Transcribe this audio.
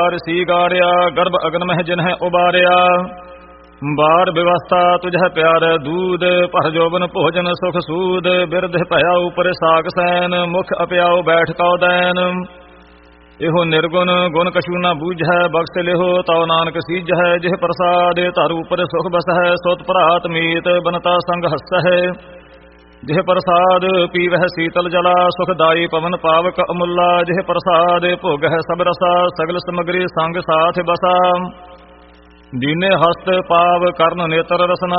ਰਸੀ ਗਾੜਿਆ ਗਰਭ ਅਗਨ ਮਹਿ ਜਿਨਹਿ ਉਬਾਰਿਆ। ਬਾਰ ਵਿਵਸਥਾ ਤੁਝੈ ਪਿਆਰ ਦੂਧ ਭਰ ਜੋਬਨ ਭੋਜਨ ਸੁਖ ਸੂਦ। ਬਿਰਧ ਭਇਆ ਉਪਰ ਸਾਗ ਸੈਨ ਮੁਖ ਅਪਿਆਉ ਬੈਠ ਕਉ ਦੈਨ। ਇਹੋ ਨਿਰਗੁਣ ਗੁਣ ਕਛੂ ਨ ਬੂਝੈ ਬਖਸ਼ ਲਿਹੋ ਤਉ ਨਾਨਕ ਸੀਝੈ। ਜਿਹ ਪ੍ਰਸਾਦ ਧਰ ਉਪਰ ਸੁਖ ਬਸਹਿ ਸੁਤ ਭਰਾਤ ਮੀਤ ਬਨਤਾ ਸੰਗ ਹਸਹਿ। ਜਿਹ ਪ੍ਰਸਾਦ ਪੀਵਹਿ ਸੀਤਲ ਜਲਾ ਸੁਖਦਾਈ ਪਵਨ ਪਾਵਕ ਅਮੁੱਲਾ। ਜਿਹ ਪ੍ਰਸਾਦ ਭੋਗਹਿ ਸਭ ਰਸਾ ਸਗਲ ਸਮਗਰੀ ਸੰਗ ਸਾਥ ਬਸਾ। ਦੀਨੇ ਹਸਤ ਪਾਵ ਕਰਨ ਨੇਤਰ ਰਸਨਾ